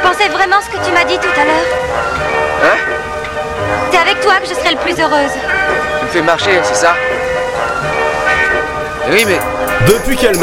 pensais vraiment ce que tu m'as dit tout à l'heure? Hein? C'est avec toi que je serai le plus heureuse. Tu me fais marcher, c'est ça? Oui, mais... Depuis qu'elle